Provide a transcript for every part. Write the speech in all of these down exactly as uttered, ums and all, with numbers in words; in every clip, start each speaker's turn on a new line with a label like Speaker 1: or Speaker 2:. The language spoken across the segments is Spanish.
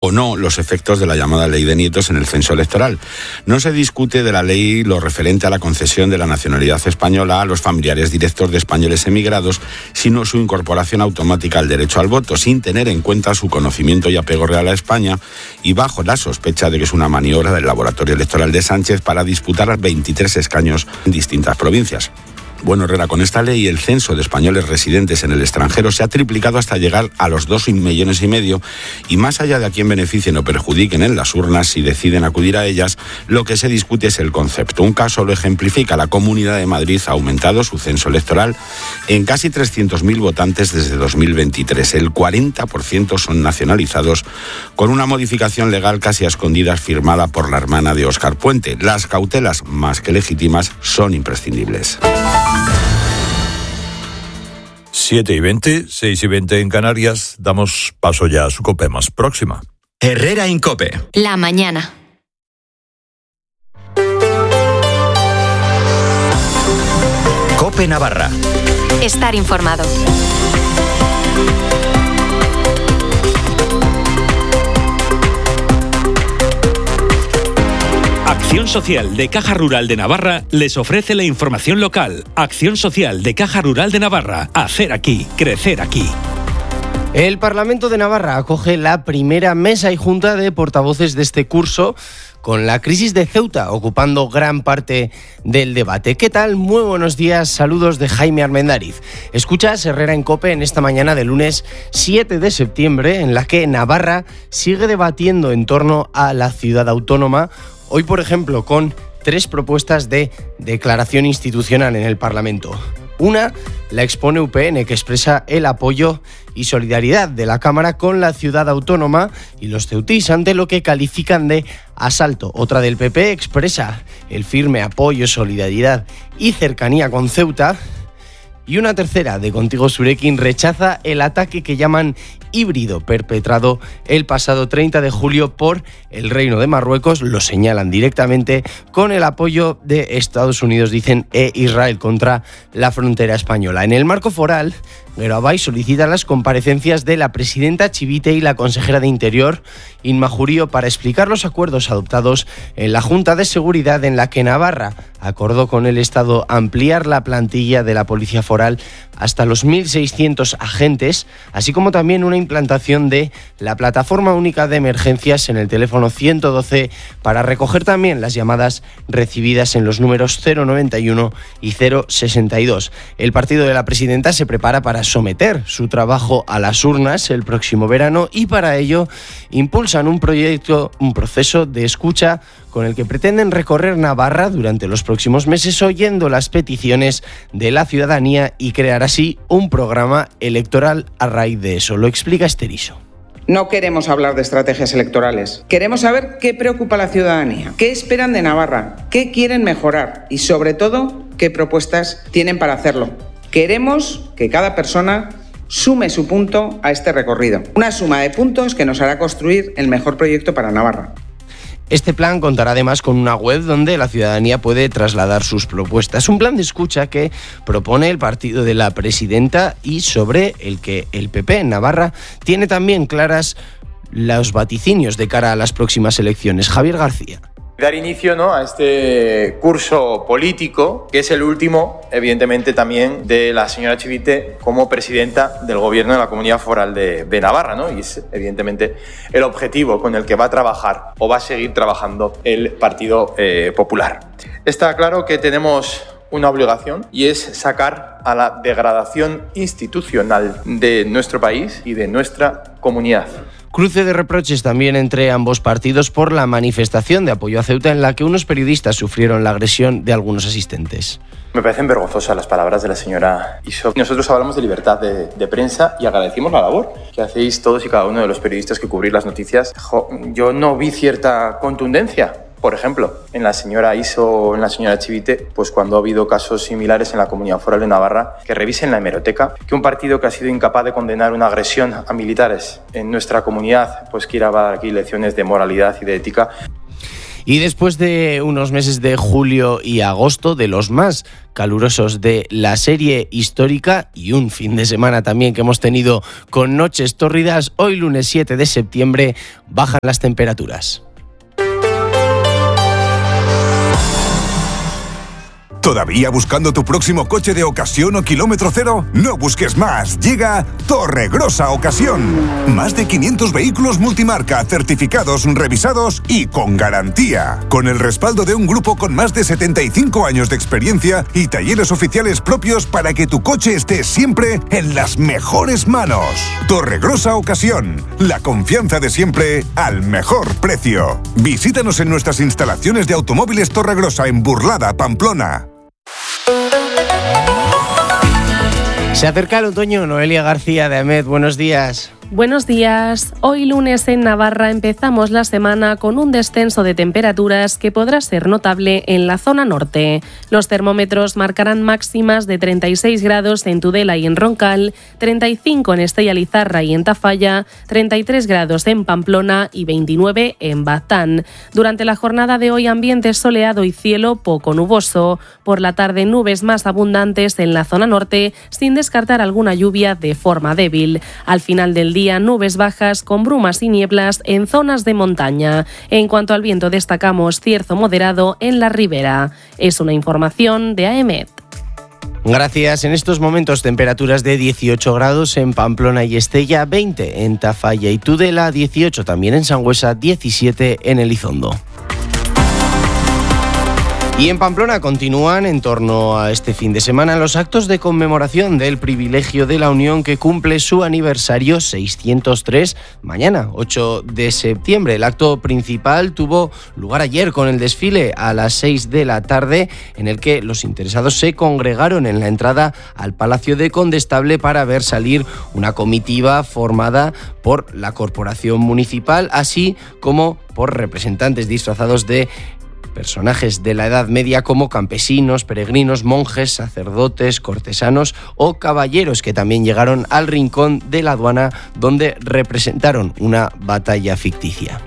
Speaker 1: o no los efectos de la llamada ley de nietos en el censo electoral. No se discute de la ley lo referente a la concesión de la nacionalidad española a los familiares directos de españoles emigrados, sino su incorporación automática al derecho al voto, sin tener en cuenta su conocimiento y apego real a España, y bajo la sospecha de que es una maniobra del laboratorio electoral de Sánchez para disputar veintitrés escaños en distintas provincias. Bueno, Herrera, con esta ley el censo de españoles residentes en el extranjero se ha triplicado hasta llegar a los dos millones y medio, y más allá de a quién beneficien o perjudiquen en las urnas si deciden acudir a ellas, lo que se discute es el concepto. Un caso lo ejemplifica: la Comunidad de Madrid ha aumentado su censo electoral en casi trescientos mil votantes desde dos mil veintitrés. El cuarenta por ciento son nacionalizados, con una modificación legal casi a escondidas firmada por la hermana de Óscar Puente. Las cautelas, más que legítimas, son imprescindibles.
Speaker 2: siete y veinte, seis y veinte en Canarias. Damos paso ya a su COPE más próxima.
Speaker 3: Herrera en COPE.
Speaker 4: La mañana.
Speaker 3: COPE Navarra.
Speaker 4: Estar informado.
Speaker 5: Acción Social de Caja Rural de Navarra les ofrece la información local. Acción Social de Caja Rural de Navarra. Hacer aquí, crecer aquí.
Speaker 6: El Parlamento de Navarra acoge la primera mesa y junta de portavoces de este curso, con la crisis de Ceuta ocupando gran parte del debate. ¿Qué tal? Muy buenos días, saludos de Jaime Armendáriz. Escuchas Herrera en COPE en esta mañana de lunes siete de septiembre, en la que Navarra sigue debatiendo en torno a la ciudad autónoma. Hoy, por ejemplo, con tres propuestas de declaración institucional en el Parlamento. Una la expone U P N, que expresa el apoyo y solidaridad de la Cámara con la ciudad autónoma y los ceutís ante lo que califican de asalto. Otra del P P expresa el firme apoyo, solidaridad y cercanía con Ceuta. Y una tercera, de Contigo Surekin, rechaza el ataque que llaman híbrido perpetrado el pasado treinta de julio por el Reino de Marruecos. Lo señalan directamente con el apoyo de Estados Unidos, dicen, e Israel contra la frontera española. En el marco foral, Geroabay solicita las comparecencias de la presidenta Chivite y la consejera de Interior, Inma Jurío, para explicar los acuerdos adoptados en la Junta de Seguridad, en la que Navarra acordó con el Estado ampliar la plantilla de la Policía Foral hasta los mil seiscientos agentes, así como también una implantación de la Plataforma Única de Emergencias en el teléfono ciento doce para recoger también las llamadas recibidas en los números cero noventa y uno y cero sesenta y dos. El partido de la presidenta se prepara para someter su trabajo a las urnas el próximo verano, y para ello impulsan un proyecto, un proceso de escucha con el que pretenden recorrer Navarra durante los próximos meses, oyendo las peticiones de la ciudadanía y crear así un programa electoral a raíz de eso. Lo explica Esteriso.
Speaker 7: No queremos hablar de estrategias electorales. Queremos saber qué preocupa a la ciudadanía, qué esperan de Navarra, qué quieren mejorar y, sobre todo, qué propuestas tienen para hacerlo. Queremos que cada persona sume su punto a este recorrido. Una suma de puntos que nos hará construir el mejor proyecto para Navarra.
Speaker 6: Este plan contará además con una web donde la ciudadanía puede trasladar sus propuestas. Un plan de escucha que propone el partido de la presidenta y sobre el que el P P en Navarra tiene también claras los vaticinios de cara a las próximas elecciones. Javier García.
Speaker 8: Dar inicio, ¿no?, a este curso político, que es el último, evidentemente, también de la señora Chivite como presidenta del Gobierno de la Comunidad Foral de, de Navarra, ¿no? Y es, evidentemente, el objetivo con el que va a trabajar o va a seguir trabajando el Partido eh, Popular. Está claro que tenemos una obligación, y es sacar a la degradación institucional de nuestro país y de nuestra comunidad.
Speaker 6: Cruce de reproches también entre ambos partidos por la manifestación de apoyo a Ceuta, en la que unos periodistas sufrieron la agresión de algunos asistentes.
Speaker 8: Me parecen vergonzosas las palabras de la señora Iso. Nosotros hablamos de libertad de, de prensa y agradecemos la labor que hacéis todos y cada uno de los periodistas que cubrís las noticias. Jo, yo no vi cierta contundencia. Por ejemplo, en la señora Iso o en la señora Chivite, pues cuando ha habido casos similares en la Comunidad Foral de Navarra, que revisen la hemeroteca, que un partido que ha sido incapaz de condenar una agresión a militares en nuestra comunidad, pues quiera dar aquí lecciones de moralidad y de ética.
Speaker 6: Y después de unos meses de julio y agosto, de los más calurosos de la serie histórica, y un fin de semana también que hemos tenido con noches tórridas, hoy lunes siete de septiembre bajan las temperaturas.
Speaker 9: ¿Todavía buscando tu próximo coche de ocasión o kilómetro cero? No busques más. Llega Torregrosa Ocasión. Más de quinientos vehículos multimarca, certificados, revisados y con garantía. Con el respaldo de un grupo con más de setenta y cinco años de experiencia y talleres oficiales propios para que tu coche esté siempre en las mejores manos. Torregrosa Ocasión. La confianza de siempre al mejor precio. Visítanos en nuestras instalaciones de Automóviles Torregrosa en Burlada, Pamplona.
Speaker 6: Se acerca el otoño. Noelia García de Amed, buenos días.
Speaker 10: Buenos días. Hoy lunes en Navarra empezamos la semana con un descenso de temperaturas que podrá ser notable en la zona norte. Los termómetros marcarán máximas de treinta y seis grados en Tudela y en Roncal, treinta y cinco en Estella Lizarra y en Tafalla, treinta y tres grados en Pamplona y veintinueve en Baztán. Durante la jornada de hoy ambiente soleado y cielo poco nuboso. Por la tarde nubes más abundantes en la zona norte, sin descartar alguna lluvia de forma débil. Al final del día nubes bajas con brumas y nieblas en zonas de montaña. En cuanto al viento destacamos cierzo moderado en la ribera. Es una información de AEMET.
Speaker 6: Gracias. En estos momentos temperaturas de dieciocho grados en Pamplona y Estella, veinte en Tafalla y Tudela, dieciocho también en Sangüesa, diecisiete en Elizondo. Y en Pamplona continúan en torno a este fin de semana los actos de conmemoración del privilegio de la Unión, que cumple su aniversario seiscientos tres mañana, ocho de septiembre. El acto principal tuvo lugar ayer con el desfile a las seis de la tarde, en el que los interesados se congregaron en la entrada al Palacio de Condestable para ver salir una comitiva formada por la Corporación Municipal, así como por representantes disfrazados de personajes de la Edad Media como campesinos, peregrinos, monjes, sacerdotes, cortesanos o caballeros, que también llegaron al rincón de la aduana, donde representaron una batalla ficticia.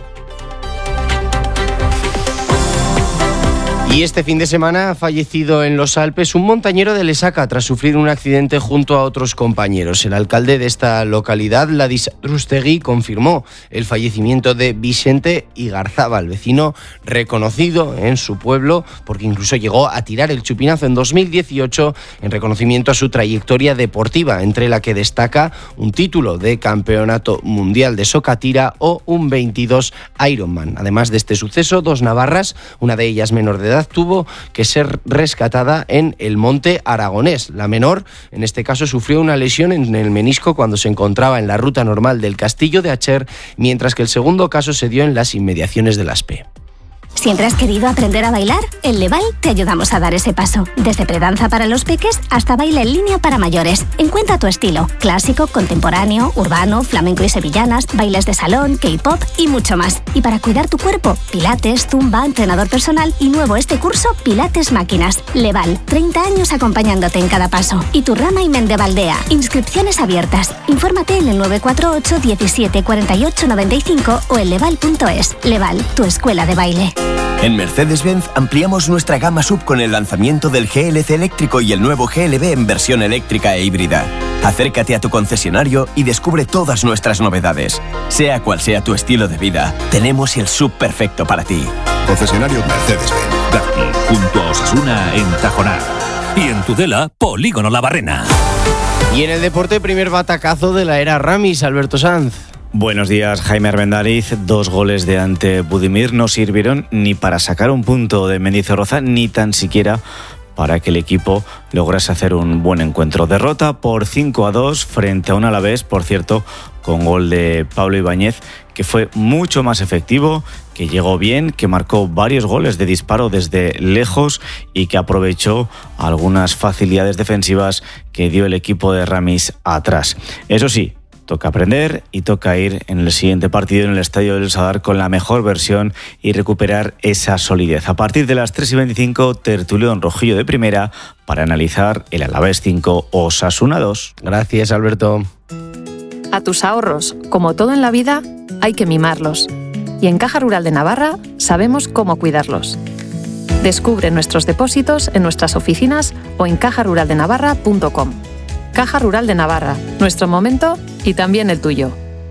Speaker 6: Y este fin de semana ha fallecido en los Alpes un montañero de Lesaca tras sufrir un accidente junto a otros compañeros. El alcalde de esta localidad, Ladis Rustegui, confirmó el fallecimiento de Vicente Igarzábal, vecino reconocido en su pueblo, porque incluso llegó a tirar el chupinazo en dos mil dieciocho en reconocimiento a su trayectoria deportiva, entre la que destaca un título de campeonato mundial de socatira o un veintidós Ironman. Además de este suceso, dos navarras, una de ellas menor de edad, tuvo que ser rescatada en el Monte Aragonés. La menor, en este caso, sufrió una lesión en el menisco cuando se encontraba en la ruta normal del Castillo de Acher, mientras que el segundo caso se dio en las inmediaciones de Aspe.
Speaker 11: ¿Siempre has querido aprender a bailar? En Leval te ayudamos a dar ese paso. Desde predanza para los peques hasta baile en línea para mayores. Encuentra tu estilo. Clásico, contemporáneo, urbano, flamenco y sevillanas, bailes de salón, K-pop y mucho más. Y para cuidar tu cuerpo, pilates, zumba, entrenador personal y nuevo este curso, Pilates Máquinas. Leval, treinta años acompañándote en cada paso. Y tu rama y Mendevaldea. Inscripciones abiertas. Infórmate en el nueve cuatro ocho diecisiete cuarenta y ocho noventa y cinco o en leval punto es. Leval, tu escuela de baile.
Speaker 12: En Mercedes-Benz ampliamos nuestra gama sub con el lanzamiento del G L C eléctrico y el nuevo G L B en versión eléctrica e híbrida. Acércate a tu concesionario y descubre todas nuestras novedades. Sea cual sea tu estilo de vida, tenemos el sub perfecto para ti.
Speaker 13: Concesionario Mercedes-Benz. Darty, junto a Osasuna en Tajonar. Y en Tudela, Polígono La Barrena.
Speaker 6: Y en el deporte, primer batacazo de la era Ramis, Alberto Sanz.
Speaker 14: Buenos días, Jaime Armendariz. Dos goles de ante Budimir no sirvieron ni para sacar un punto de Mendizorroza, ni tan siquiera para que el equipo lograse hacer un buen encuentro. Derrota por cinco a dos frente a un Alavés, por cierto, con gol de Pablo Ibáñez, que fue mucho más efectivo, que llegó bien, que marcó varios goles de disparo desde lejos y que aprovechó algunas facilidades defensivas que dio el equipo de Ramis atrás. Eso sí, toca aprender y toca ir en el siguiente partido en el Estadio del Sadar con la mejor versión y recuperar esa solidez. A partir de las tres y veinticinco, tertulión rojillo de primera para analizar el Alavés cinco, Osasuna dos.
Speaker 6: Gracias, Alberto.
Speaker 4: A tus ahorros, como todo en la vida, hay que mimarlos.
Speaker 15: Y en Caja Rural de Navarra sabemos cómo cuidarlos. Descubre nuestros depósitos en nuestras oficinas o en caja rural de navarra punto com. Caja Rural de Navarra, nuestro momento y también el tuyo.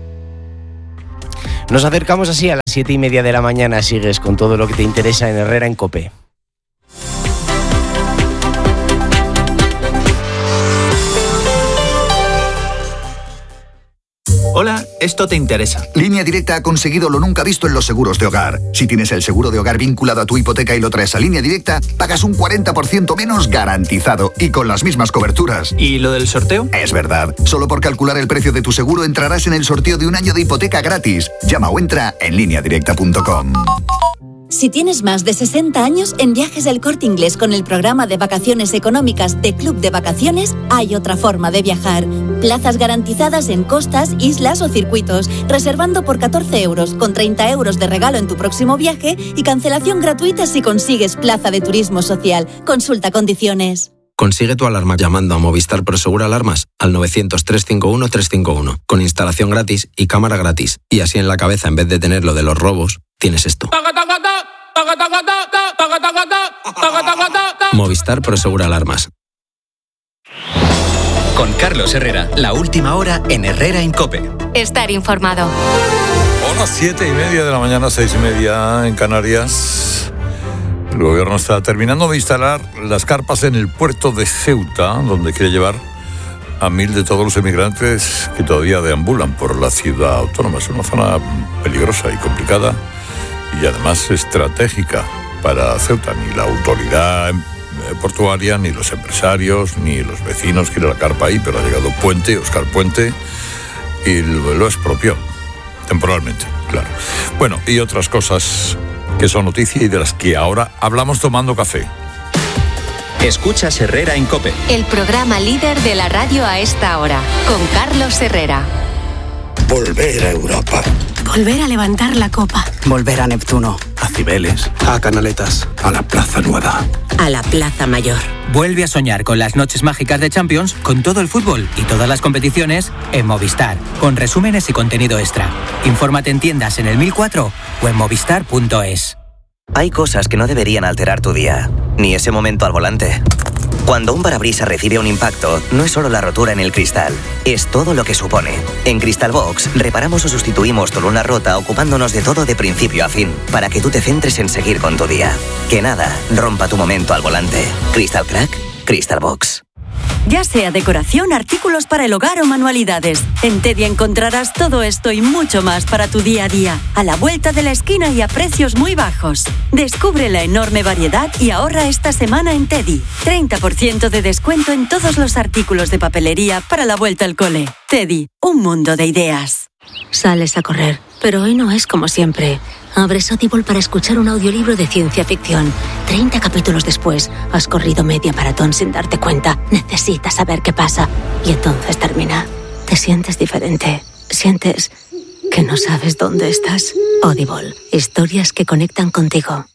Speaker 6: Nos acercamos así a las siete y media de la mañana. Sigues con todo lo que te interesa en Herrera en COPE.
Speaker 16: Hola, esto te interesa.
Speaker 17: Línea Directa ha conseguido lo nunca visto en los seguros de hogar. Si tienes el seguro de hogar vinculado a tu hipoteca y lo traes a Línea Directa, pagas un cuarenta por ciento menos garantizado y con las mismas coberturas.
Speaker 16: ¿Y lo del sorteo?
Speaker 17: Es verdad. Solo por calcular el precio de tu seguro entrarás en el sorteo de un año de hipoteca gratis. Llama o entra en línea directa punto com.
Speaker 18: Si tienes más de sesenta años, en Viajes del Corte Inglés con el programa de vacaciones económicas de Club de Vacaciones, hay otra forma de viajar. Plazas garantizadas en costas, islas o circuitos, reservando por catorce euros, con treinta euros de regalo en tu próximo viaje y cancelación gratuita si consigues plaza de turismo social. Consulta condiciones.
Speaker 19: Consigue tu alarma llamando a Movistar Prosegur Alarmas al novecientos, trescientos cincuenta y uno, trescientos cincuenta y uno, con instalación gratis y cámara gratis. Y así en la cabeza, en vez de tener lo de los robos, tienes esto. Movistar Prosegur Alarmas.
Speaker 3: Con Carlos Herrera, la última hora en Herrera en COPE.
Speaker 4: Estar informado.
Speaker 2: Hola, siete y media de la mañana, seis y media en Canarias. El gobierno está terminando de instalar las carpas en el puerto de Ceuta, donde quiere llevar a mil de todos los emigrantes que todavía deambulan por la ciudad autónoma. Es una zona peligrosa y complicada y además estratégica para Ceuta. Ni la autoridad portuaria, ni los empresarios, ni los vecinos quieren la carpa ahí, pero ha llegado Puente, Óscar Puente, y lo expropió, temporalmente, claro. Bueno, y otras cosas que son noticia y de las que ahora hablamos tomando café.
Speaker 3: Escuchas Herrera en COPE.
Speaker 4: El programa líder de la radio a esta hora, con Carlos Herrera.
Speaker 20: Volver a Europa.
Speaker 21: Volver a levantar la copa.
Speaker 20: Volver a Neptuno. A Cibeles. A Canaletas. A la Plaza Nueva.
Speaker 21: A la Plaza Mayor.
Speaker 22: Vuelve a soñar con las noches mágicas de Champions, con todo el fútbol y todas las competiciones en Movistar, con resúmenes y contenido extra. Infórmate en tiendas en el mil cuatro o en movistar punto es.
Speaker 23: Hay cosas que no deberían alterar tu día, ni ese momento al volante. Cuando un parabrisas recibe un impacto, no es solo la rotura en el cristal, es todo lo que supone. En Crystal Box, reparamos o sustituimos tu luna rota ocupándonos de todo de principio a fin, para que tú te centres en seguir con tu día. Que nada rompa tu momento al volante. Crystal Crack, Crystal Box.
Speaker 24: Ya sea decoración, artículos para el hogar o manualidades, en Teddy encontrarás todo esto y mucho más para tu día a día, a la vuelta de la esquina y a precios muy bajos. Descubre la enorme variedad y ahorra esta semana en Teddy. treinta por ciento de descuento en todos los artículos de papelería para la vuelta al cole. Teddy, un mundo de ideas.
Speaker 21: Sales a correr, pero hoy no es como siempre. Abres Audible para escuchar un audiolibro de ciencia ficción. treinta capítulos después, has corrido media maratón sin darte cuenta. Necesitas saber qué pasa. Y entonces termina. Te sientes diferente. Sientes que no sabes dónde estás. Audible. Historias que conectan contigo.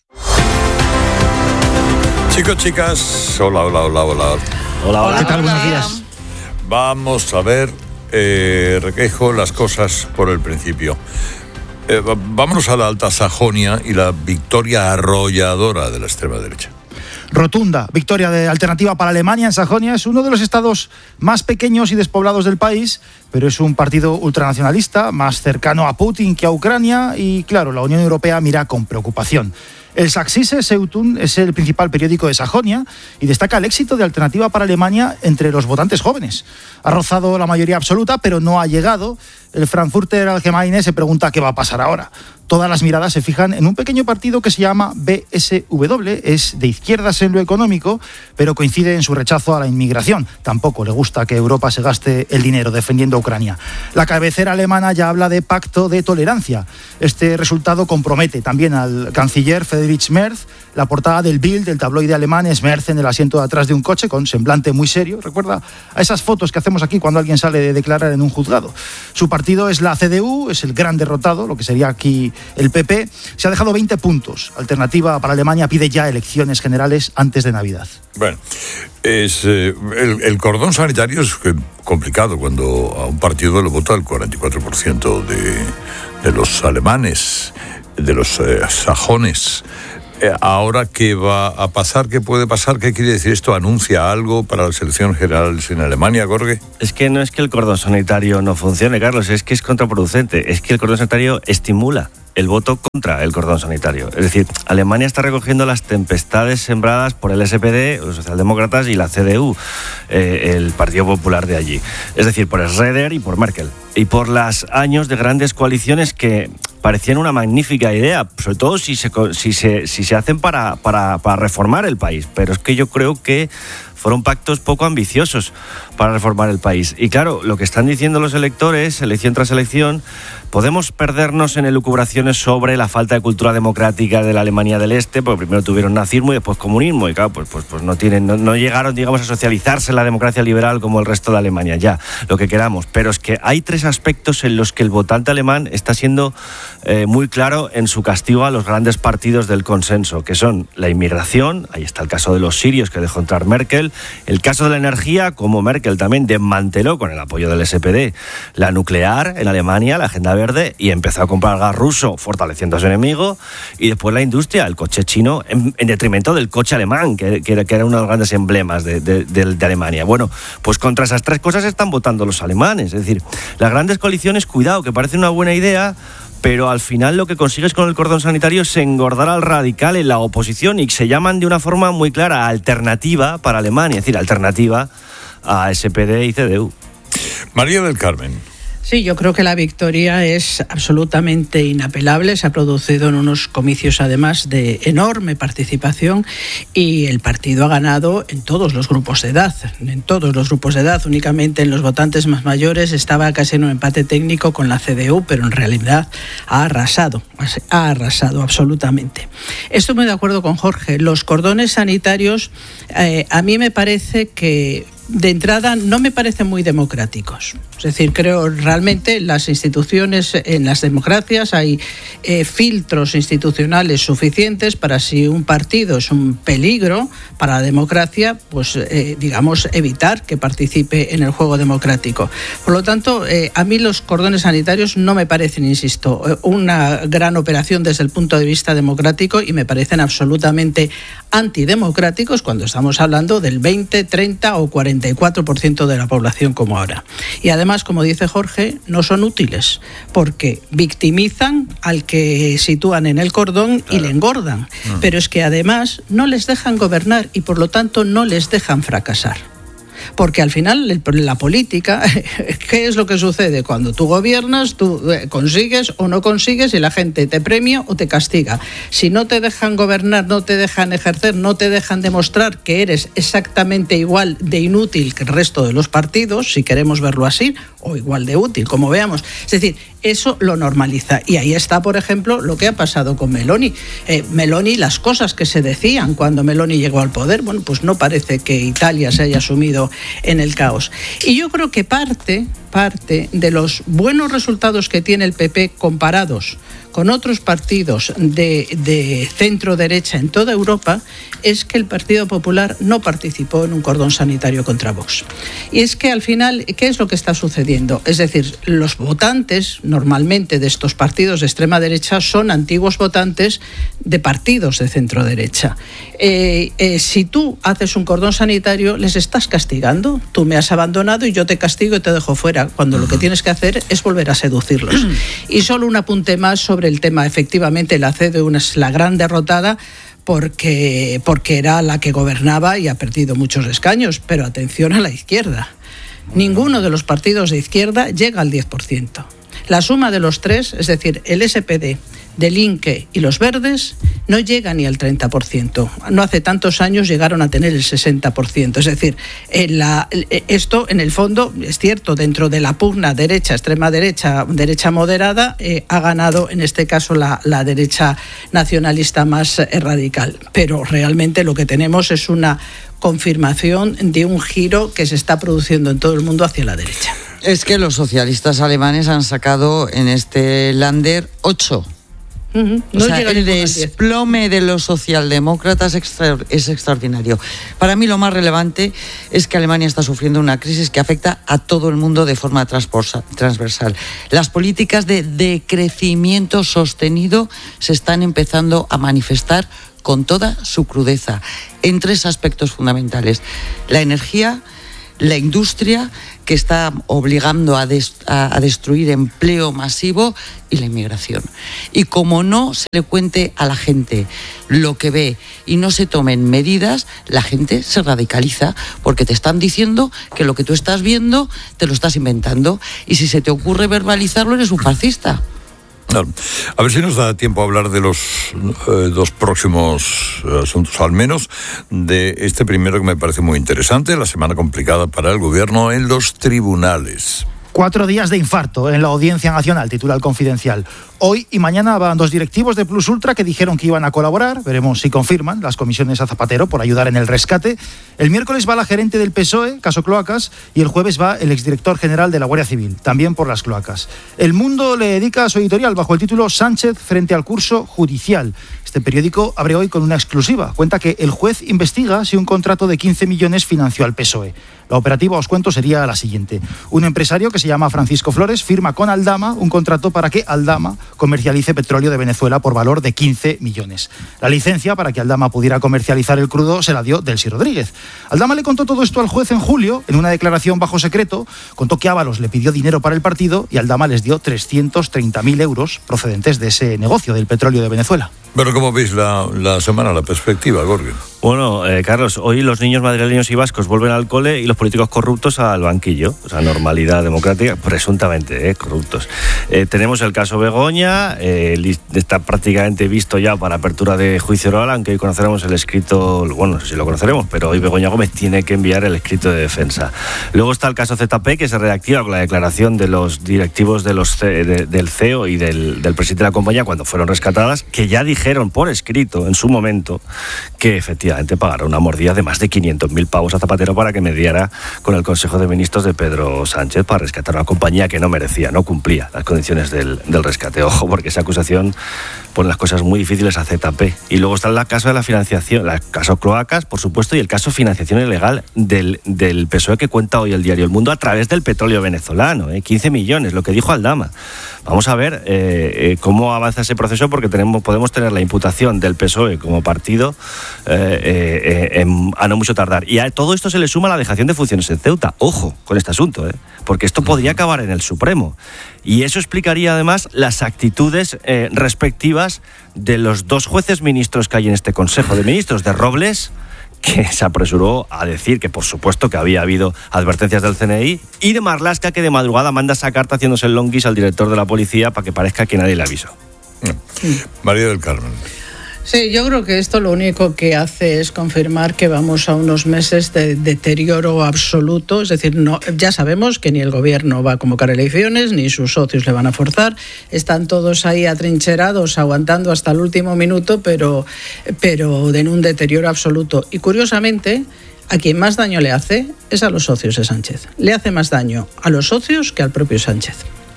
Speaker 2: Chicos, chicas, hola, hola, hola, hola.
Speaker 6: Hola, hola. ¿Qué tal? Buenos días.
Speaker 2: Vamos a ver, eh, requejo las cosas por el principio. Eh, vámonos a la Alta Sajonia y la victoria arrolladora de la extrema derecha.
Speaker 25: Rotunda victoria de Alternativa para Alemania en Sajonia. Es uno de los estados más pequeños y despoblados del país, pero es un partido ultranacionalista, más cercano a Putin que a Ucrania y, claro, la Unión Europea mira con preocupación. El Sächsische Zeitung es el principal periódico de Sajonia y destaca el éxito de Alternativa para Alemania entre los votantes jóvenes. Ha rozado la mayoría absoluta, pero no ha llegado. El Frankfurter Allgemeine se pregunta qué va a pasar ahora. Todas las miradas se fijan en un pequeño partido que se llama B S W, es de izquierdas en lo económico, pero coincide en su rechazo a la inmigración. Tampoco le gusta que Europa se gaste el dinero defendiendo a Ucrania. La cabecera alemana ya habla de pacto de tolerancia. Este resultado compromete también al canciller Friedrich Merz. La portada del Bild, del tabloide alemán, es Merz en el asiento de atrás de un coche con semblante muy serio. Recuerda a esas fotos que hacemos aquí cuando alguien sale de declarar en un juzgado. Su partido es la C D U, es el gran derrotado, lo que sería aquí el P P. Se ha dejado veinte puntos. Alternativa para Alemania pide ya elecciones generales antes de Navidad.
Speaker 2: Bueno, es, eh, el, el cordón sanitario es complicado cuando a un partido le vota el cuarenta y cuatro por ciento de, de los alemanes. de los eh, sajones. Eh, ahora, ¿qué va a pasar? ¿Qué puede pasar? ¿Qué quiere decir esto? ¿Anuncia algo para las elecciones generales en Alemania, Jorge?
Speaker 1: Es que no es que el cordón sanitario no funcione, Carlos, es que es contraproducente. Es que el cordón sanitario estimula el voto contra el cordón sanitario. Es decir, Alemania está recogiendo las tempestades sembradas por el S P D, los socialdemócratas, y la C D U, eh, el Partido Popular de allí. Es decir, por Schröder y por Merkel. Y por los años de grandes coaliciones que parecían una magnífica idea, sobre todo si se, si se, si se hacen para, para, para reformar el país. Pero es que yo creo que fueron pactos poco ambiciosos para reformar el país. Y claro, lo que están diciendo los electores, elección tras elección, podemos perdernos en elucubraciones sobre la falta de cultura democrática de la Alemania del Este, porque primero tuvieron nazismo y después comunismo, y claro, pues, pues, pues no, tienen, no, no llegaron, digamos, a socializarse la democracia liberal como el resto de Alemania, ya, lo que queramos. Pero es que hay tres aspectos en los que el votante alemán está siendo eh, muy claro en su castigo a los grandes partidos del consenso, que son la inmigración, ahí está el caso de los sirios que dejó entrar Merkel, el caso de la energía, como Merkel también desmanteló con el apoyo del S P D la nuclear en Alemania, la agenda verde, y empezó a comprar gas ruso fortaleciendo a su enemigo, y después la industria, el coche chino, en, en detrimento del coche alemán, que, que, era, que era uno de los grandes emblemas de, de, de, de Alemania. Bueno, pues contra esas tres cosas están votando los alemanes. Es decir, las grandes coaliciones, cuidado, que parece una buena idea, pero al final lo que consigues con el cordón sanitario es engordar al radical en la oposición, y se llaman de una forma muy clara alternativa para Alemania, es decir, alternativa a S P D y C D U.
Speaker 2: María del Carmen.
Speaker 5: Sí, yo creo que la victoria es absolutamente inapelable. Se ha producido en unos comicios, además, de enorme participación, y el partido ha ganado en todos los grupos de edad. En todos los grupos de edad, únicamente en los votantes más mayores estaba casi en un empate técnico con la C D U, pero en realidad ha arrasado, ha arrasado absolutamente. Estoy muy de acuerdo con Jorge. Los cordones sanitarios, eh, a mí me parece que de entrada no me parecen muy democráticos. Es decir, creo realmente las instituciones, en las democracias hay eh, filtros institucionales suficientes para, si un partido es un peligro para la democracia, pues eh, digamos evitar que participe en el juego democrático. Por lo tanto, eh, a mí los cordones sanitarios no me parecen, insisto, una gran operación desde el punto de vista democrático, y me parecen absolutamente antidemocráticos cuando estamos hablando del veinte, treinta o cuarenta y cuatro por ciento de la población como ahora. Y además, como dice Jorge, no son útiles porque victimizan al que sitúan en el cordón, claro, y le engordan. Uh-huh. Pero es que además no les dejan gobernar y por lo tanto no les dejan fracasar. Porque al final la política, ¿qué es lo que sucede? Cuando tú gobiernas, tú consigues o no consigues, y la gente te premia o te castiga. Si no te dejan gobernar, no te dejan ejercer, no te dejan demostrar que eres exactamente igual de inútil que el resto de los partidos, si queremos verlo así, o igual de útil, como veamos. Es decir, eso lo normaliza. Y ahí está, por ejemplo, lo que ha pasado con Meloni. Eh, Meloni, las cosas que se decían cuando Meloni llegó al poder, bueno, pues no parece que Italia se haya sumido en el caos. Y yo creo que parte, parte de los buenos resultados que tiene el P P comparados con otros partidos de, de centro-derecha en toda Europa es que el Partido Popular no participó en un cordón sanitario contra Vox. Y es que al final, ¿qué es lo que está sucediendo? Es decir, los votantes normalmente de estos partidos de extrema derecha son antiguos votantes de partidos de centro-derecha. Eh, eh, si tú haces un cordón sanitario, les estás castigando. Tú me has abandonado y yo te castigo y te dejo fuera, cuando lo que tienes que hacer es volver a seducirlos. Y solo un apunte más sobre el tema. Efectivamente, la C D U es la gran derrotada porque, porque era la que gobernaba y ha perdido muchos escaños, pero atención a la izquierda. Ninguno de los partidos de izquierda llega al diez por ciento. La suma de los tres, es decir, el S P D, del Linke y los Verdes, no llega ni al treinta por ciento. No hace tantos años llegaron a tener el sesenta por ciento. Es decir, en la, esto en el fondo es cierto, dentro de la pugna derecha, extrema derecha, derecha moderada, eh, ha ganado en este caso la, la derecha nacionalista más eh, radical. Pero realmente lo que tenemos es una confirmación de un giro que se está produciendo en todo el mundo hacia la derecha.
Speaker 7: Es que los socialistas alemanes han sacado en este Länder ocho.
Speaker 5: Uh-huh. No
Speaker 7: o sea,
Speaker 5: llega
Speaker 7: el
Speaker 5: ningún al
Speaker 7: desplome de los socialdemócratas extra, es extraordinario. Para mí lo más relevante es que Alemania está sufriendo una crisis que afecta a todo el mundo de forma transversal. Las políticas de decrecimiento sostenido se están empezando a manifestar con toda su crudeza en tres aspectos fundamentales: la energía, la industria, que está obligando a, des, a, a destruir empleo masivo, y la inmigración. Y como no se le cuente a la gente lo que ve y no se tomen medidas, la gente se radicaliza porque te están diciendo que lo que tú estás viendo te lo estás inventando, y si se te ocurre verbalizarlo eres un fascista.
Speaker 2: A ver si nos da tiempo a hablar de los eh, dos próximos asuntos, al menos de este primero que me parece muy interesante, la semana complicada para el gobierno en los tribunales.
Speaker 25: Cuatro días de infarto en la Audiencia Nacional, titula El Confidencial. Hoy y mañana van dos directivos de Plus Ultra que dijeron que iban a colaborar. Veremos si confirman las comisiones a Zapatero por ayudar en el rescate. El miércoles va la gerente del P S O E, caso Cloacas, y el jueves va el exdirector general de la Guardia Civil, también por las cloacas. El Mundo le dedica su editorial bajo el título Sánchez frente al curso judicial. Este periódico abre hoy con una exclusiva. Cuenta que el juez investiga si un contrato de quince millones financió al P S O E. La operativa, os cuento, sería la siguiente. Un empresario que se llama Francisco Flores firma con Aldama un contrato para que Aldama comercialice petróleo de Venezuela por valor de quince millones. La licencia para que Aldama pudiera comercializar el crudo se la dio Delcy Rodríguez. Aldama le contó todo esto al juez en julio, en una declaración bajo secreto. Contó que Ábalos le pidió dinero para el partido y Aldama les dio trescientos treinta mil euros procedentes de ese negocio del petróleo de Venezuela.
Speaker 2: Pero ¿cómo veis la, la semana, la perspectiva, Gorgen?
Speaker 1: Bueno, eh, Carlos, hoy los niños madrileños y vascos vuelven al cole y los políticos corruptos al banquillo. O sea, normalidad democrática, presuntamente, eh, corruptos. Eh, tenemos el caso Begoña, eh, está prácticamente visto ya para apertura de juicio oral, aunque hoy conoceremos el escrito, bueno, no sé si lo conoceremos, pero hoy Begoña Gómez tiene que enviar el escrito de defensa. Luego está el caso Z P, que se reactiva con la declaración de los directivos de los C, de, del C E O y del, del presidente de la compañía cuando fueron rescatadas, que ya dijeron por escrito en su momento que efectivamente pagaron una mordida de más de quinientos mil pavos a Zapatero para que mediara con el Consejo de Ministros de Pedro Sánchez para rescatar una compañía que no merecía, no cumplía las condiciones del, del rescate. Ojo, porque esa acusación pone las cosas muy difíciles a Z P. Y luego está el caso de la financiación, el caso Cloacas, por supuesto, y el caso financiación ilegal del, del P S O E que cuenta hoy el diario El Mundo a través del petróleo venezolano, ¿eh? quince millones, lo que dijo Aldama. Vamos a ver eh, eh, cómo avanza ese proceso, porque tenemos, podemos tener la imputación del P S O E como partido eh, eh, eh, a no mucho tardar. Y a todo esto se le suma la dejación de funciones en Ceuta. Ojo con este asunto, ¿eh? porque esto podría acabar en el Supremo. Y eso explicaría además las actitudes eh, respectivas de los dos jueces ministros que hay en este Consejo de Ministros, de Robles, que se apresuró a decir que por supuesto que había habido advertencias del C N I, y de Marlaska, que de madrugada manda esa carta haciéndose el longuis al director de la policía para que parezca que nadie le avisó.
Speaker 2: María del Carmen.
Speaker 5: Sí, yo creo que esto lo único que hace es confirmar que vamos a unos meses de deterioro absoluto. Es decir, no, ya sabemos que ni el gobierno va a convocar elecciones, ni sus socios le van a forzar. Están todos ahí atrincherados, aguantando hasta el último minuto, pero, pero en un deterioro absoluto. Y curiosamente, a quien más daño le hace es a los socios de Sánchez. Le hace más daño a los socios que al propio Sánchez.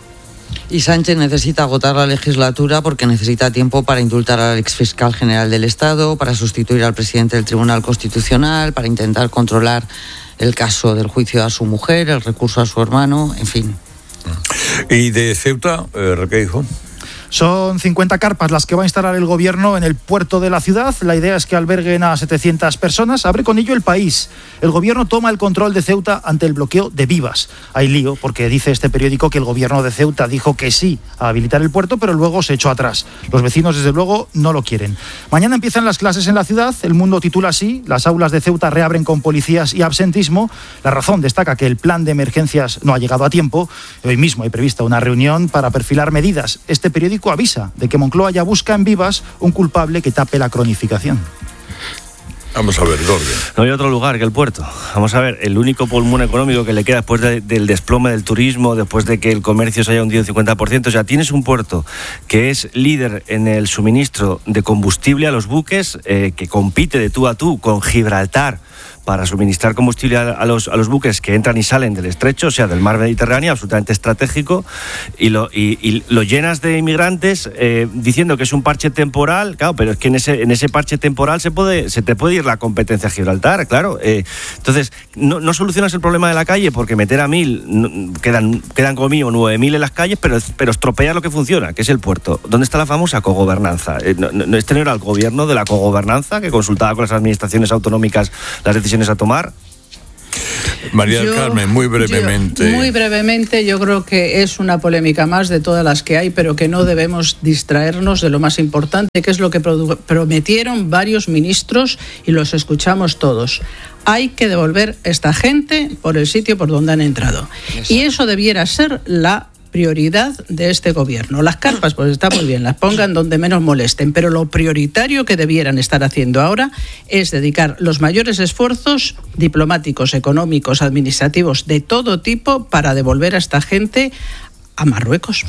Speaker 7: Y Sánchez necesita agotar la legislatura porque necesita tiempo para indultar al exfiscal general del Estado, para sustituir al presidente del Tribunal Constitucional, para intentar controlar el caso del juicio a su mujer, el recurso a su hermano, en fin.
Speaker 2: ¿Y de Ceuta, eh, Requeijo?
Speaker 25: Son cincuenta carpas las que va a instalar el gobierno en el puerto de la ciudad. La idea es que alberguen a setecientas personas. Abre con ello El País. El gobierno toma el control de Ceuta ante el bloqueo de Vivas. Hay lío porque dice este periódico que el gobierno de Ceuta dijo que sí a habilitar el puerto, pero luego se echó atrás. Los vecinos, desde luego, no lo quieren. Mañana empiezan las clases en la ciudad. El Mundo titula así: las aulas de Ceuta reabren con policías y absentismo. La Razón destaca que el plan de emergencias no ha llegado a tiempo. Hoy mismo hay prevista una reunión para perfilar medidas. Este periódico avisa de que Moncloa ya busca en Vivas un culpable que tape la cronificación.
Speaker 2: Vamos a ver, Gorgen.
Speaker 1: No hay otro lugar que el puerto. Vamos a ver, el único pulmón económico que le queda después de, del desplome del turismo, después de que el comercio se haya hundido un cincuenta por ciento. O sea, tienes un puerto que es líder en el suministro de combustible a los buques, eh, que compite de tú a tú con Gibraltar para suministrar combustible a, a, los, a los buques que entran y salen del estrecho, o sea, del mar Mediterráneo, absolutamente estratégico, y lo, y, y lo llenas de inmigrantes eh, diciendo que es un parche temporal, claro, pero es que en ese, en ese parche temporal se puede se te puede ir la competencia a Gibraltar, claro. Eh, entonces, no, no solucionas el problema de la calle porque meter a mil, no, quedan, quedan como mínimo nueve mil en las calles, pero, pero estropeas lo que funciona, que es el puerto. ¿Dónde está la famosa cogobernanza? Eh, no, no, este no era el gobierno de la cogobernanza que consultaba con las administraciones autonómicas las decisiones a tomar.
Speaker 2: María del Carmen, muy brevemente.
Speaker 5: Yo, muy brevemente, yo creo que es una polémica más de todas las que hay, pero que no debemos distraernos de lo más importante, que es lo que prometieron varios ministros y los escuchamos todos. Hay que devolver a esta gente por el sitio por donde han entrado. Exacto. Y eso debiera ser la prioridad de este gobierno. Las carpas, pues está muy bien, las pongan donde menos molesten, pero lo prioritario que debieran estar haciendo ahora es dedicar los mayores esfuerzos diplomáticos, económicos, administrativos, de todo tipo, para devolver a esta gente a Marruecos.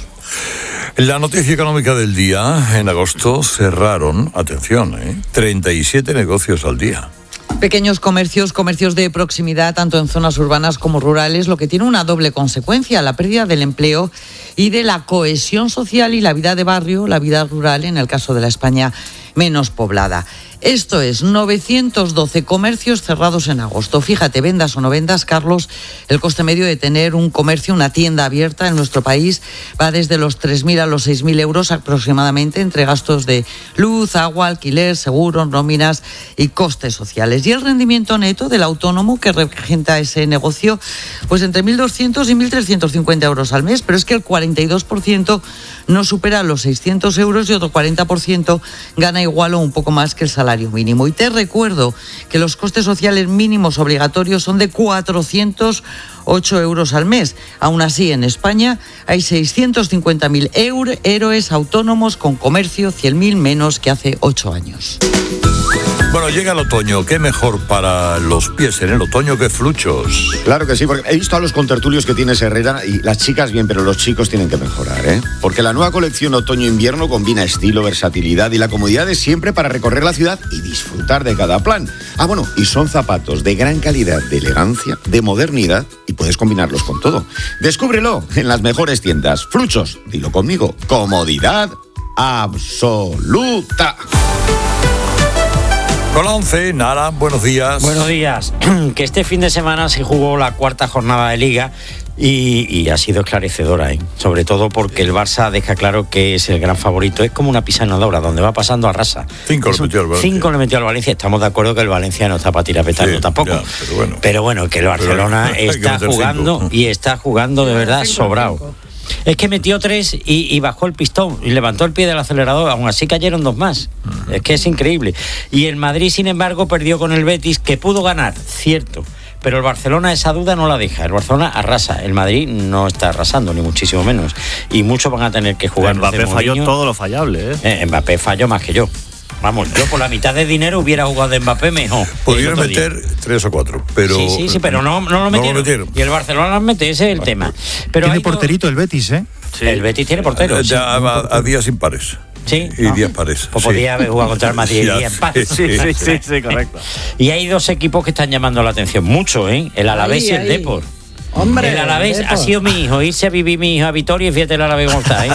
Speaker 2: La noticia económica del día: en agosto cerraron, atención, ¿eh? treinta y siete negocios al día.
Speaker 7: Pequeños comercios, comercios de proximidad, tanto en zonas urbanas como rurales, lo que tiene una doble consecuencia: la pérdida del empleo y de la cohesión social y la vida de barrio, la vida rural, en el caso de la España menos poblada. Esto es, novecientos doce comercios cerrados en agosto. Fíjate, vendas o no vendas, Carlos, el coste medio de tener un comercio, una tienda abierta en nuestro país va desde los tres mil a los seis mil euros aproximadamente, entre gastos de luz, agua, alquiler, seguros, nóminas y costes sociales. Y el rendimiento neto del autónomo que regenta ese negocio, pues entre mil doscientos y mil trescientos cincuenta euros al mes, pero es que el cuarenta y dos por ciento no supera los seiscientos euros y otro cuarenta por ciento gana igual o un poco más que el salario mínimo. Y te recuerdo que los costes sociales mínimos obligatorios son de cuatrocientos ocho euros al mes. Aún así, en España hay seiscientos cincuenta mil héroes autónomos con comercio, cien mil menos que hace ocho años.
Speaker 2: Bueno, llega el otoño. ¿Qué mejor para los pies en el otoño que fluchos?
Speaker 8: Claro que sí, porque he visto a los contertulios que tienes, Herrera, y las chicas bien, pero los chicos tienen que mejorar, ¿eh? Porque la nueva colección otoño-invierno combina estilo, versatilidad y la comodidad de siempre para recorrer la ciudad y disfrutar de cada plan. Ah, bueno, y son zapatos de gran calidad, de elegancia, de modernidad, y puedes combinarlos con todo. Descúbrelo en las mejores tiendas. Fluchos, dilo conmigo, comodidad absoluta.
Speaker 2: Con la once, Nara, buenos días.
Speaker 9: Buenos días. Que este fin de semana se jugó la cuarta jornada de Liga y, y ha sido esclarecedora, ¿eh? Sobre todo porque el Barça deja claro que es el gran favorito. Es como una pisanadora, donde va pasando arrasa.
Speaker 2: Cinco le metió al Valencia.
Speaker 9: Cinco le metió al Valencia. Estamos de acuerdo que el Valencia no está para tirar petardo sí, tampoco. Ya,
Speaker 2: pero, bueno.
Speaker 9: pero bueno, que el Barcelona pero, está jugando cinco. Y está jugando de verdad cinco, sobrado. Cinco. Es que metió tres y, y bajó el pistón y levantó el pie del acelerador, aún así cayeron dos más. Uh-huh. Es que es increíble. Y el Madrid, sin embargo, perdió con el Betis, que pudo ganar, cierto, pero el Barcelona esa duda no la deja. El Barcelona arrasa, el Madrid no está arrasando, ni muchísimo menos. Y muchos van a tener que jugar.
Speaker 1: Mbappé falló todo lo fallable, ¿eh?
Speaker 9: eh Mbappé falló más que yo. Vamos, yo por la mitad de dinero hubiera jugado de Mbappé mejor.
Speaker 2: Podrían meter día. tres o cuatro, pero...
Speaker 9: Sí, sí, sí, pero no, no, lo, metieron. no lo metieron. Y el Barcelona lo mete, ese es el tema. Pero
Speaker 25: tiene porterito el Betis, ¿eh?
Speaker 9: Sí. El Betis tiene portero.
Speaker 2: Ya, sí. a, a, a días impares.
Speaker 9: Sí.
Speaker 2: Y no. días pares.
Speaker 9: Pues podría sí. haber jugado contra el Madrid y empate.
Speaker 1: Sí, sí, sí, sí, sí, correcto.
Speaker 9: Y hay dos equipos que están llamando la atención mucho, ¿eh? El Alavés ahí, y el Depor.
Speaker 5: Hombre,
Speaker 9: el Alavés ha sido mi hijo, irse a vivir mi hijo a Vitoria y fíjate el Alavés cómo está, ¿eh?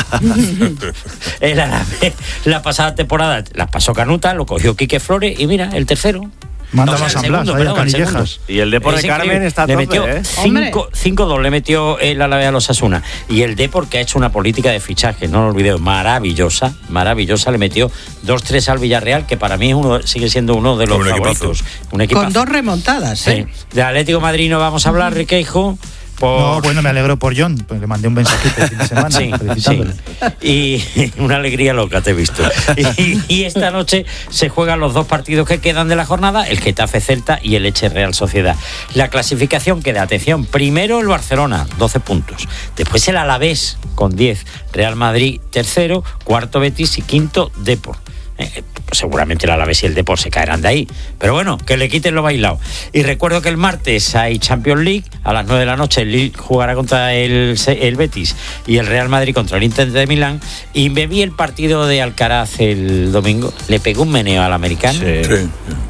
Speaker 9: El Alavés, la pasada temporada las pasó Canuta, lo cogió Quique Flores y mira, el tercero.
Speaker 25: Manda más San Blas, vaya Canillejas.
Speaker 1: Y el Depor de Carmen está a
Speaker 9: le
Speaker 1: tope,
Speaker 9: metió
Speaker 1: ¿eh?
Speaker 9: cinco dos le metió el Alavés a los Asuna. Y el Depor, que ha hecho una política de fichaje, no lo olvidé, maravillosa, maravillosa, le metió dos tres al Villarreal, que para mí es uno, sigue siendo uno de los un favoritos.
Speaker 5: Un equipazo. Con dos remontadas, ¿eh?
Speaker 9: Sí. De Atlético Madrid no vamos a hablar, Riqueijo.
Speaker 25: Por... No, bueno, me alegro por John, pues le mandé un mensajito el fin de semana
Speaker 9: sí,
Speaker 25: felicitándole.
Speaker 9: Sí. Y una alegría loca te he visto. Y, y esta noche se juegan los dos partidos que quedan de la jornada, el Getafe Celta y el Elche Real Sociedad. La clasificación queda, atención, primero el Barcelona, doce puntos. Después el Alavés con diez, Real Madrid tercero, cuarto Betis y quinto Depor. Eh, pues seguramente el Alavés y el Depor se caerán de ahí, pero bueno, que le quiten lo bailado. Y recuerdo que el martes hay Champions League, a las nueve de la noche el Lille jugará contra el, el Betis y el Real Madrid contra el Inter de Milán. Y me vi el partido de Alcaraz el domingo, le pegó un meneo al americano.
Speaker 2: Sí. Sí.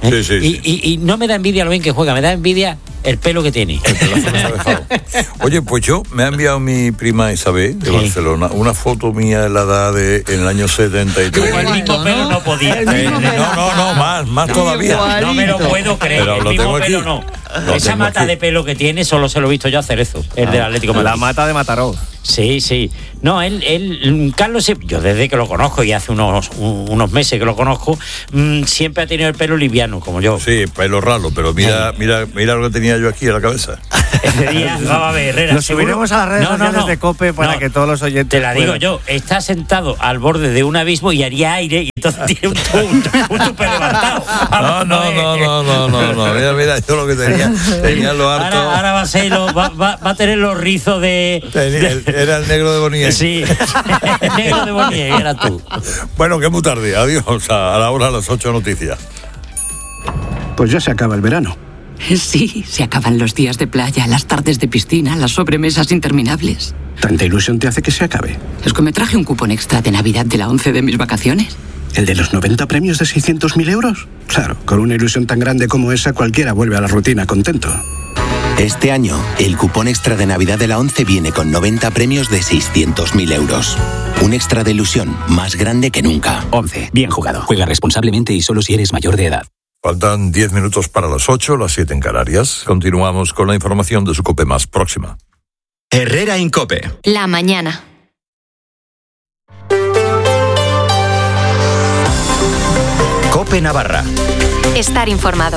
Speaker 9: ¿eh?
Speaker 2: Sí, sí,
Speaker 9: y,
Speaker 2: sí.
Speaker 9: Y, y no me da envidia lo bien que juega, me da envidia el pelo que tiene.
Speaker 2: Oye, pues yo me ha enviado mi prima Isabel de
Speaker 9: Sí.
Speaker 2: Barcelona una foto mía de la edad de en el año setenta y tres.
Speaker 9: Como el mismo pelo no podía.
Speaker 2: Eh, no, no, no, más, más todavía.
Speaker 9: No me lo puedo creer.
Speaker 2: Pero
Speaker 9: el
Speaker 2: lo
Speaker 9: mismo
Speaker 2: tengo aquí.
Speaker 9: pelo no.
Speaker 2: Lo
Speaker 9: Esa
Speaker 2: tengo
Speaker 9: mata
Speaker 2: aquí.
Speaker 9: de pelo que tiene solo se lo he visto yo a Cerezo, el
Speaker 1: Ah,
Speaker 9: del Atlético de Madrid.
Speaker 1: la mata de Mataró.
Speaker 9: Sí, sí. No, él, él Carlos, yo desde que lo conozco y hace unos, unos meses que lo conozco, mmm, siempre ha tenido el pelo liviano, como yo.
Speaker 2: Sí, pelo raro, pero mira, mira, mira lo que tenía yo aquí en la cabeza.
Speaker 9: Ese día, vamos a ver, Herrera.
Speaker 1: Lo subiremos a las redes sociales de COPE para que todos los oyentes
Speaker 9: Te la digo
Speaker 1: puedan.
Speaker 9: yo, está sentado al borde de un abismo y haría aire y entonces tiene un, un, un tupe levantado.
Speaker 2: No, no, no, no, no, no, no. Mira, mira, yo lo que tenía, tenía lo harto.
Speaker 9: Ahora, ahora va a ser lo- va, va, va a tener los rizos de.
Speaker 2: Tenía- el- era el negro de Bonnier.
Speaker 9: Sí, el negro de Bonnier, era tú.
Speaker 2: Bueno, que muy tarde. Adiós. A la hora de las ocho noticias.
Speaker 20: Pues ya se acaba el verano.
Speaker 10: Sí, se acaban los días de playa, las tardes de piscina, las sobremesas interminables.
Speaker 20: ¿Tanta ilusión te hace que se acabe?
Speaker 10: Es que me traje un cupón extra de Navidad de la once de mis vacaciones.
Speaker 20: ¿El de los noventa premios de seiscientos mil euros? Claro, con una ilusión tan grande como esa cualquiera vuelve a la rutina contento.
Speaker 11: Este año, el cupón extra de Navidad de la once viene con noventa premios de seiscientos mil euros. Un extra de ilusión más grande que nunca.
Speaker 20: once. Bien jugado. Juega responsablemente y solo si eres mayor de edad.
Speaker 2: Faltan diez minutos para las ocho, las siete en Canarias. Continuamos con la información de su COPE más próxima.
Speaker 3: Herrera Incope.
Speaker 4: La mañana.
Speaker 3: Cope Navarra.
Speaker 4: Estar informado.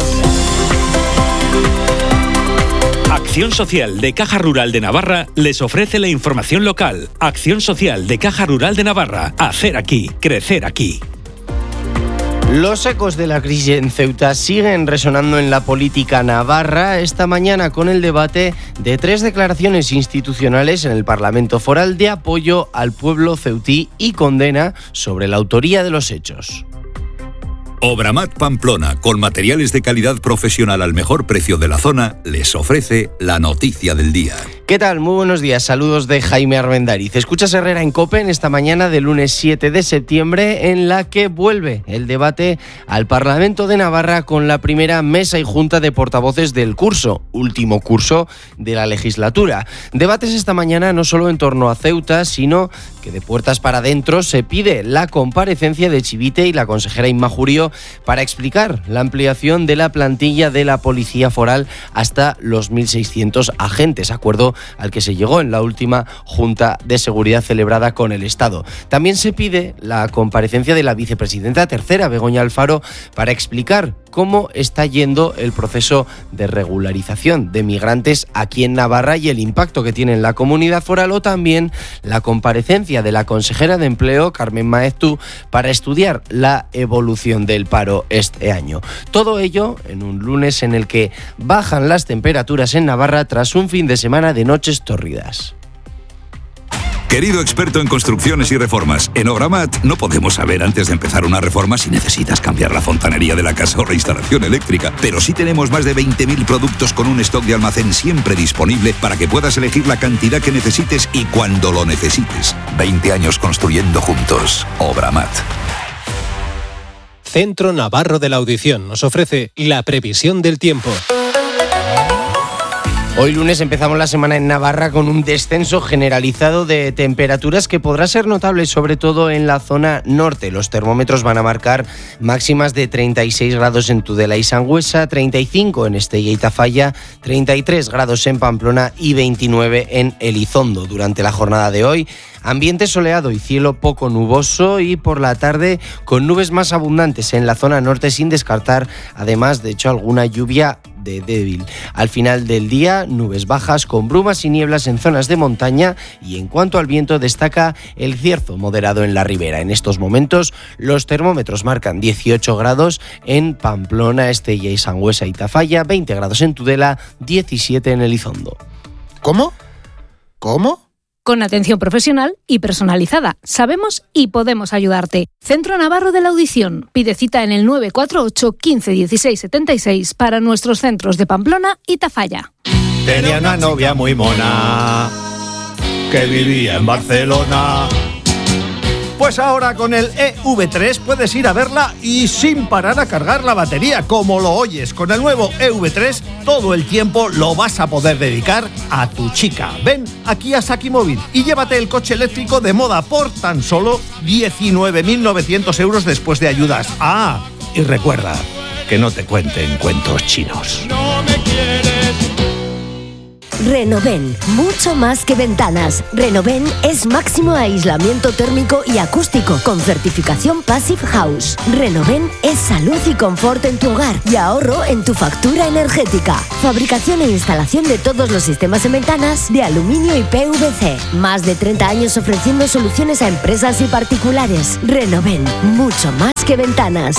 Speaker 12: Acción Social de Caja Rural de Navarra les ofrece la información local. Acción Social de Caja Rural de Navarra. Hacer aquí, crecer aquí.
Speaker 6: Los ecos de la crisis en Ceuta siguen resonando en la política navarra esta mañana con el debate de tres declaraciones institucionales en el Parlamento Foral de apoyo al pueblo ceutí y condena sobre la autoría de los hechos.
Speaker 13: Obramat Pamplona, con materiales de calidad profesional al mejor precio de la zona, les ofrece la noticia del día.
Speaker 6: ¿Qué tal? Muy buenos días. Saludos de Jaime Armendariz. Escuchas Herrera en COPE en esta mañana de lunes siete de septiembre, en la que vuelve el debate al Parlamento de Navarra con la primera mesa y junta de portavoces del curso, último curso de la legislatura. Debates esta mañana no solo en torno a Ceuta, sino que de puertas para adentro se pide la comparecencia de Chivite y la consejera Inma Jurio para explicar la ampliación de la plantilla de la Policía Foral hasta los mil seiscientos agentes, acuerdo al que se llegó en la última Junta de Seguridad celebrada con el Estado. También se pide la comparecencia de la vicepresidenta tercera, Begoña Alfaro, para explicar cómo está yendo el proceso de regularización de migrantes aquí en Navarra y el impacto que tiene en la comunidad foral, o también la comparecencia de la consejera de Empleo, Carmen Maeztu, para estudiar la evolución del paro este año. Todo ello en un lunes en el que bajan las temperaturas en Navarra tras un fin de semana de noches tórridas.
Speaker 13: Querido experto en construcciones y reformas, en Obramat no podemos saber antes de empezar una reforma si necesitas cambiar la fontanería de la casa o la instalación eléctrica, pero sí tenemos más de veinte mil productos con un stock de almacén siempre disponible para que puedas elegir la cantidad que necesites y cuando lo necesites. veinte años construyendo juntos. Obramat.
Speaker 14: Centro Navarro de la Audición nos ofrece la previsión del tiempo.
Speaker 6: Hoy lunes empezamos la semana en Navarra con un descenso generalizado de temperaturas que podrá ser notable sobre todo en la zona norte. Los termómetros van a marcar máximas de treinta y seis grados en Tudela y Sangüesa, treinta y cinco en Estella y Tafalla, treinta y tres grados en Pamplona y veintinueve en Elizondo. Durante la jornada de hoy, ambiente soleado y cielo poco nuboso, y por la tarde con nubes más abundantes en la zona norte, sin descartar además de hecho alguna lluvia de débil. Al final del día, nubes bajas con brumas y nieblas en zonas de montaña, y en cuanto al viento destaca el cierzo moderado en la ribera. En estos momentos los termómetros marcan dieciocho grados en Pamplona, Estella y Sangüesa y Tafalla, veinte grados en Tudela, diecisiete en Elizondo.
Speaker 26: ¿Cómo? ¿Cómo?
Speaker 27: Con atención profesional y personalizada. Sabemos y podemos ayudarte. Centro Navarro de la Audición. Pide cita en el nueve cuatro ocho, quince, dieciséis, setenta y seis para nuestros centros de Pamplona y Tafalla.
Speaker 28: Tenía una novia muy mona que vivía en Barcelona.
Speaker 15: Pues ahora con el E V tres puedes ir a verla y sin parar a cargar la batería, como lo oyes. Con el nuevo E V tres todo el tiempo lo vas a poder dedicar a tu chica. Ven aquí a Saki Móvil y llévate el coche eléctrico de moda por tan solo diecinueve mil novecientos euros después de ayudas. Ah, y recuerda que no te cuenten cuentos chinos.
Speaker 16: Renoven, mucho más que ventanas. Renoven es máximo aislamiento térmico y acústico con certificación Passive House. Renoven es salud y confort en tu hogar y ahorro en tu factura energética. Fabricación e instalación de todos los sistemas en ventanas de aluminio y P V C. Más de treinta años ofreciendo soluciones a empresas y particulares. Renoven, mucho más que ventanas.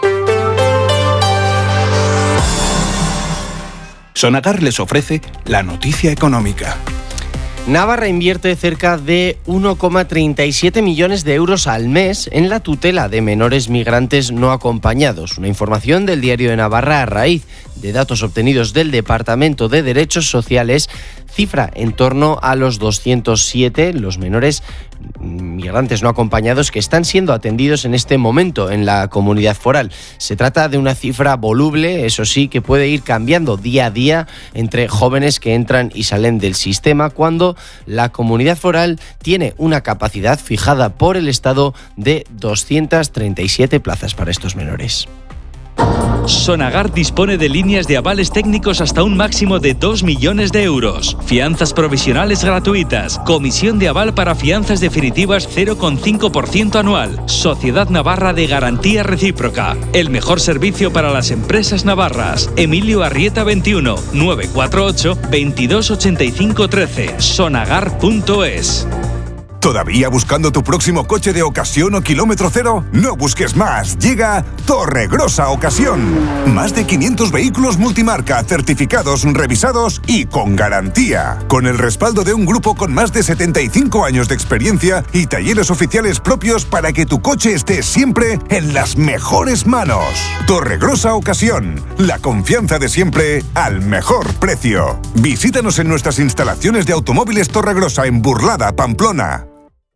Speaker 20: Sonagar les ofrece la noticia económica.
Speaker 6: Navarra invierte cerca de uno coma treinta y siete millones de euros al mes en la tutela de menores migrantes no acompañados. Una información del Diario de Navarra a raíz de datos obtenidos del Departamento de Derechos Sociales, cifra en torno a los doscientos siete los menores migrantes no acompañados que están siendo atendidos en este momento en la comunidad foral. Se trata de una cifra voluble, eso sí, que puede ir cambiando día a día entre jóvenes que entran y salen del sistema cuando la comunidad foral tiene una capacidad fijada por el Estado de doscientas treinta y siete plazas para estos menores.
Speaker 12: Sonagar dispone de líneas de avales técnicos hasta un máximo de dos millones de euros. Fianzas provisionales gratuitas. Comisión de aval para fianzas definitivas cero coma cinco por ciento anual. Sociedad Navarra de Garantía Recíproca. El mejor servicio para las empresas navarras. Emilio Arrieta veintiuno, novecientos cuarenta y ocho, veintidós ochenta y cinco trece. sonagar punto es.
Speaker 17: ¿Todavía buscando tu próximo coche de ocasión o kilómetro cero? No busques más. Llega Torregrosa Ocasión. Más de quinientos vehículos multimarca, certificados, revisados y con garantía. Con el respaldo de un grupo con más de setenta y cinco años de experiencia y talleres oficiales propios para que tu coche esté siempre en las mejores manos. Torregrosa Ocasión. La confianza de siempre al mejor precio. Visítanos en nuestras instalaciones de Automóviles Torregrosa en Burlada, Pamplona.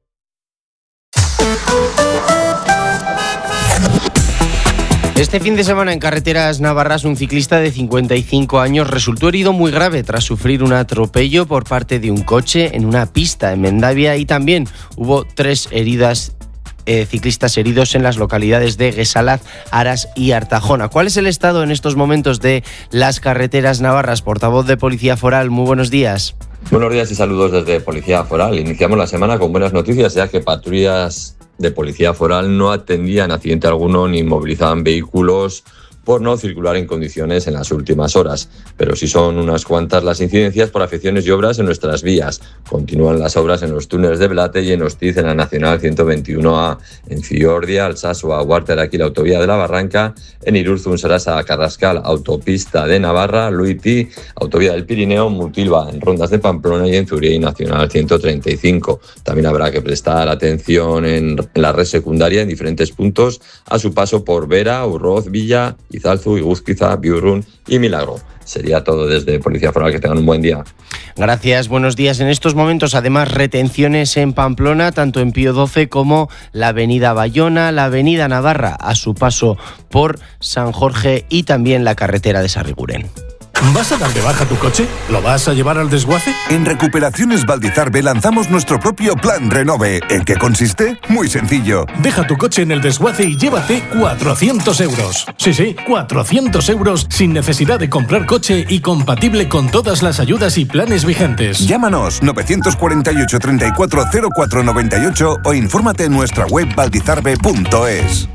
Speaker 6: Este fin de semana en carreteras navarras un ciclista de cincuenta y cinco años resultó herido muy grave tras sufrir un atropello por parte de un coche en una pista en Mendavia y también hubo tres heridas eh, ciclistas heridos en las localidades de Guesalaz, Aras y Artajona. ¿Cuál es el estado en estos momentos de las carreteras navarras? Portavoz de Policía Foral, muy buenos días.
Speaker 18: Buenos días y saludos desde Policía Foral. Iniciamos la semana con buenas noticias, ya que patrullas de Policía Foral no atendían accidente alguno ni movilizaban vehículos por no circular en condiciones en las últimas horas. Pero sí son unas cuantas las incidencias por afecciones y obras en nuestras vías. Continúan las obras en los túneles de Belate y en Hostiz en la Nacional ciento veintiuno A, en Fiordia, Alsasua, Huarter, aquí la autovía de la Barranca, en Irurzun, Sarasa, Carrascal, autopista de Navarra, Luiti, autovía del Pirineo, Mutilva, en Rondas de Pamplona y en Zuria y Nacional ciento treinta y cinco. También habrá que prestar atención en la red secundaria en diferentes puntos a su paso por Vera, Urroz, Villa, Izalzu, Iguzquiza, Biurrun y Milagro. Sería todo desde Policía Foral. Que tengan un buen día.
Speaker 6: Gracias, buenos días. En estos momentos, además, retenciones en Pamplona, tanto en Pío doce como la avenida Bayona, la avenida Navarra, a su paso por San Jorge y también la carretera de Sarriguren.
Speaker 17: ¿Vas a dar de baja tu coche? ¿Lo vas a llevar al desguace? En Recuperaciones Valdizarbe lanzamos nuestro propio Plan Renove. ¿En qué consiste? Muy sencillo. Deja tu coche en el desguace y llévate cuatrocientos euros. Sí, sí, cuatrocientos euros sin necesidad de comprar coche y compatible con todas las ayudas y planes vigentes. Llámanos novecientos cuarenta y ocho, treinta y cuatro, cero cuatro noventa y ocho o infórmate en nuestra web valdizarbe punto es.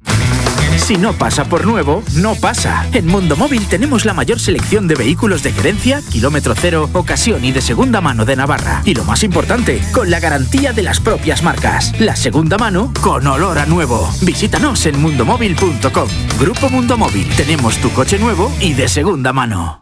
Speaker 19: Si no pasa por nuevo, no pasa. En Mundo Móvil tenemos la mayor selección de vehículos de gerencia, kilómetro cero, ocasión y de segunda mano de Navarra. Y lo más importante, con la garantía de las propias marcas. La segunda mano con olor a nuevo. Visítanos en mundomóvil punto com. Grupo Mundo Móvil. Tenemos tu coche nuevo y de segunda mano.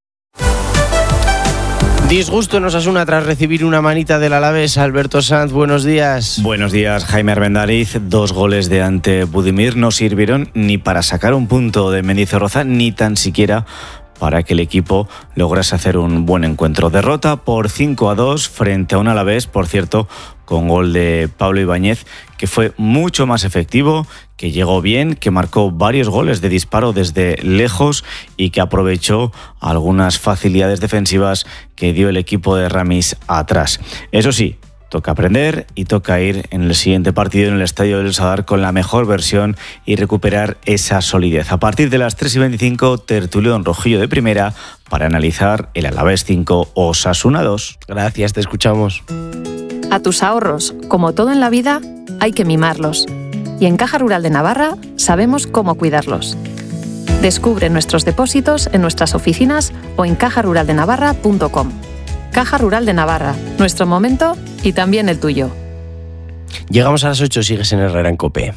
Speaker 6: Disgusto en Osasuna tras recibir una manita del Alavés. Alberto Sanz, buenos días.
Speaker 22: Buenos días, Jaime Armendariz. Dos goles de ante Budimir no sirvieron ni para sacar un punto de Mendizorroza, ni tan siquiera para que el equipo lograse hacer un buen encuentro. Derrota por cinco a dos frente a un Alavés, por cierto, con gol de Pablo Ibáñez, que fue mucho más efectivo, que llegó bien, que marcó varios goles de disparo desde lejos y que aprovechó algunas facilidades defensivas que dio el equipo de Ramis atrás. Eso sí, toca aprender y toca ir en el siguiente partido en el Estadio del Sadar con la mejor versión y recuperar esa solidez. A partir de las tres y veinticinco, tertulión rojillo de primera para analizar el Alavés cinco, Osasuna dos.
Speaker 6: Gracias, te escuchamos.
Speaker 1: A tus ahorros, como todo en la vida, hay que mimarlos. Y en Caja Rural de Navarra sabemos cómo cuidarlos. Descubre nuestros depósitos en nuestras oficinas o en caja rural de navarra punto com. Caja Rural de Navarra, nuestro momento y también el tuyo.
Speaker 6: Llegamos a las ocho, sigues en Herrera en COPE.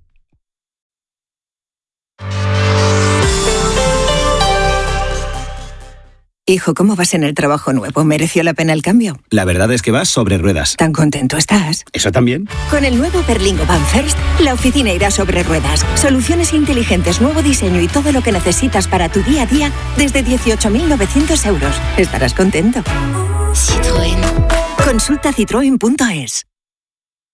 Speaker 5: Hijo, ¿cómo vas en el trabajo nuevo? ¿Mereció la pena el cambio?
Speaker 7: La verdad es que vas sobre ruedas.
Speaker 5: ¿Tan contento estás?
Speaker 7: ¿Eso también?
Speaker 5: Con el nuevo Berlingo Van First, la oficina irá sobre ruedas. Soluciones inteligentes, nuevo diseño y todo lo que necesitas para tu día a día desde dieciocho mil novecientos euros. Estarás contento.
Speaker 8: Citroën.
Speaker 5: Consulta citroen punto es.